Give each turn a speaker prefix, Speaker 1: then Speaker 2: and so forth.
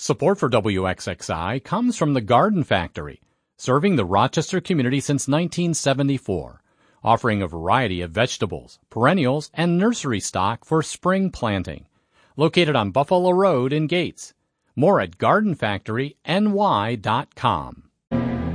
Speaker 1: Support for WXXI comes from the Garden Factory, serving the Rochester community since 1974, offering a variety of vegetables, perennials, and nursery stock for spring planting. Located on Buffalo Road in Gates. More at gardenfactoryny.com.